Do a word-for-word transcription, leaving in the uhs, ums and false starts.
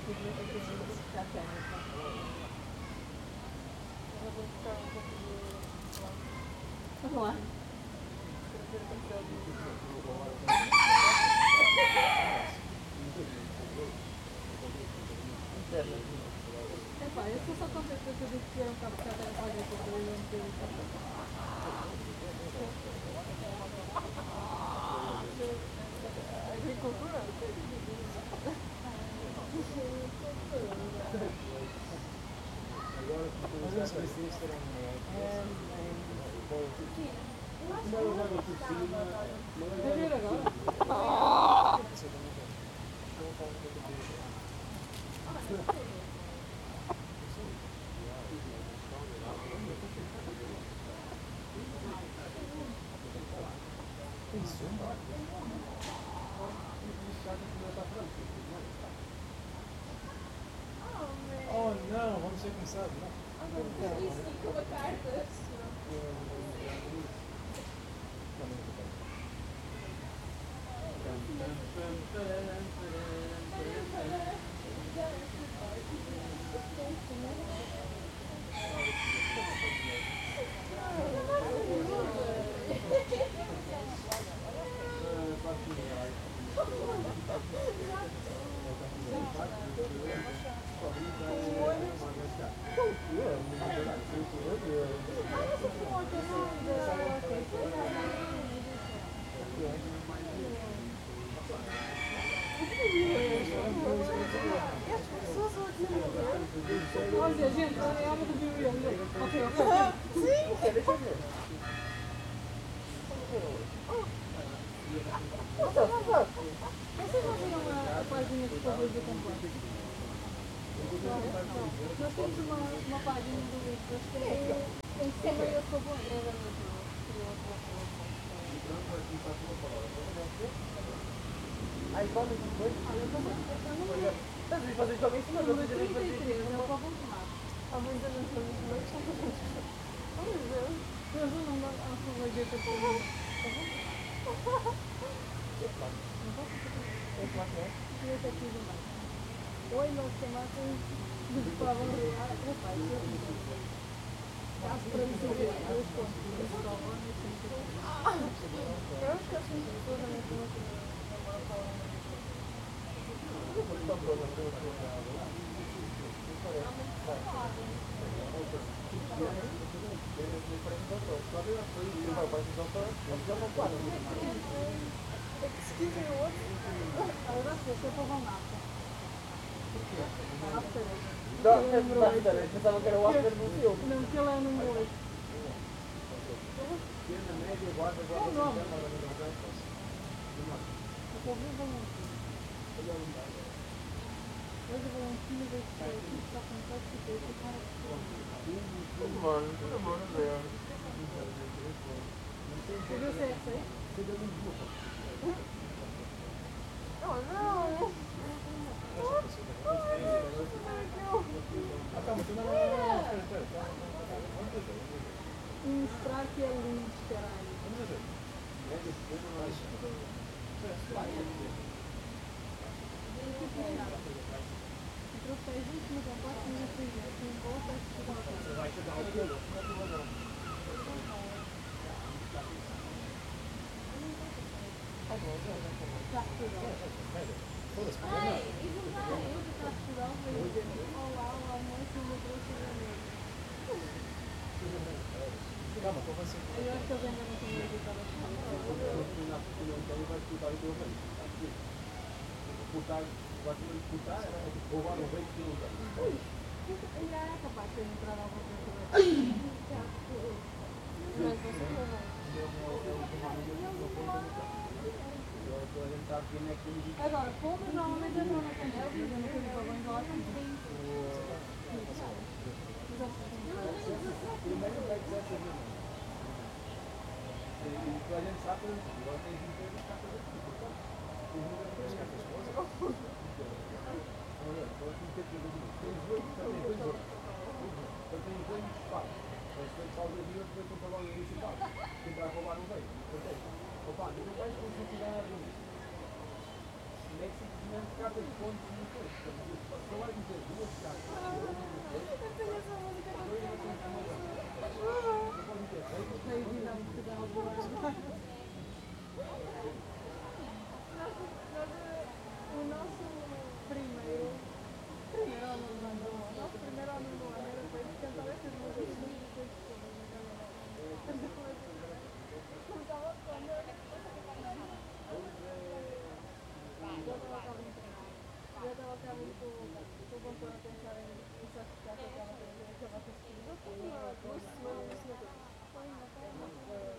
Vamos lá. Epá, eu sou só contente que eu disse que era um bocado chato a fazer isso, eu não tenho agricultura? Mas eu sei se isto era Vai ver agora? Oh não, vamos ter começado, não? Isso fica uma carta. Olha, gente, é a hora do violino. Ok, ok. Sim! Deixa eu ver. Vocês não viram a, a página de favores do complexo? Nós temos uma, uma página do livro que em cima eu sou boa. Aí vamos depois. Mas vocês jogam em cima, Número vocês devem trinta e fazer. três, é o Pavão Tomate. Há muitas vezes que eu não sei. Oh meu Deus! Mas eu não dá a sua vagueta para o livro. Esse lá que é? E esse aqui do meio. Oi, nós tomates de Pavão Real. Opa, isso é horrível. Caso para me saber dois pontos. Esse Pavão e esse aqui. Eu acho que eu sinto tudo na minha família. Excuse me, what? Agora sim, esse é o Pavão Nata. After eight. Não, é verdade, eu pensava que era o Oscar do filme. Não, porque ele é o número oito. Qual o nome? Eu vou ver o Valentim. Hoje o Valentim vai ser aqui, está complexo e tem esse cara que Mano, pelo amor de Deus. você viu se é essa aí? Oh não! Ah, calma, tu não, não, não, espera, espera, calma, Mostrar que é lindo, caralho. vamos ver. Trouxe vinte no complexo e não fiz isso. Não volta a estudar. Vai chegar ao pelo, não é não. Já estudou. Foda-se, Ai, e não vai. Eu que já estudou, vai dizer: olá, olá, mãe, que me trouxe a minha. calma, como assim? Eu acho que eu ainda não tinha editado a escola. Disputar, vai disputar, era roubar o rei que não tem. Ele é capaz de entrar na outra coisa. Mas você não vai. Agora, como normalmente eu não na panela, porque eu não tenho para banho lá, não tem. Primeiro vai dizer que a gente sabe, agora tem que ter as cartas aqui. As cartas rosa? Olha, agora tem que ter tudo. Tem dois, tem dois outros. Eu tenho dois espaços. Mas foi só o dia depois que eu estava no municipal. Tentar roubar um rei. Opa, não vais conseguir tirar nada disso. é que simplesmente carta de pontos no coisa. Se eu vai dizer duas cartas, Eu tenho essa música na dois cabeça. não tem uma eu posso dizer reis, Rei de não, que dá uma boa. O nosso primeiro, primeiro ano do ano, o nosso primeiro ano do ano era para cantar essas músicas muito depois de tudo na cabeça. Não estava quando eu já estava cá muito, já estava cá muito com a pensar em isso que já estava a fazer, já estava a fazer. Eu fui há duas semanas na cabeça. Foi, não foi?